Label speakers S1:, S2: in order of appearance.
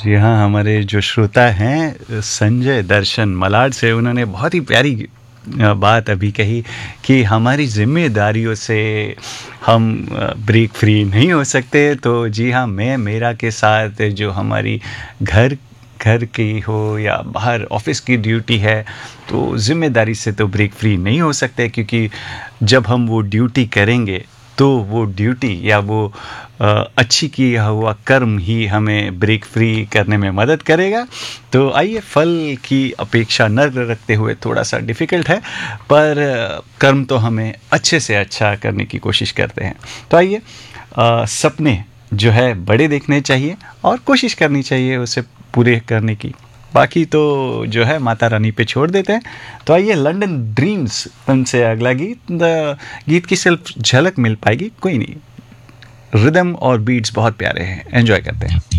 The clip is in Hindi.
S1: जी हाँ, हमारे जो श्रोता हैं संजय दर्शन मलाड से, उन्होंने बहुत ही प्यारी बात अभी कही कि हमारी ज़िम्मेदारियों से हम ब्रेक फ्री नहीं हो सकते। तो जी हाँ, मैं मेरा के साथ जो हमारी घर घर की हो या बाहर ऑफ़िस की ड्यूटी है, तो ज़िम्मेदारी से तो ब्रेक फ्री नहीं हो सकते, क्योंकि जब हम वो ड्यूटी करेंगे तो वो ड्यूटी या वो अच्छी किया हुआ कर्म ही हमें ब्रेक फ्री करने में मदद करेगा। तो आइए, फल की अपेक्षा न रखते हुए, थोड़ा सा डिफ़िकल्ट है पर कर्म तो हमें अच्छे से अच्छा करने की कोशिश करते हैं। तो आइए, सपने जो है बड़े देखने चाहिए और कोशिश करनी चाहिए उसे पूरे करने की। बाकी तो जो है माता रानी पे छोड़ देते हैं। तो आइए, लंदन ड्रीम्स फिल्म से अगला गीत की सिर्फ झलक मिल पाएगी, कोई नहीं। रिदम और बीट्स बहुत प्यारे हैं, एंजॉय करते हैं।